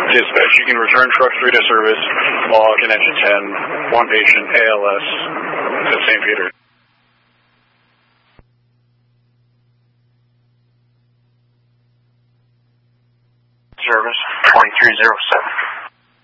Dispatch, you can return truck 3 to service, log in engine 10, 1 patient, ALS, at St. Peter. Service 2307.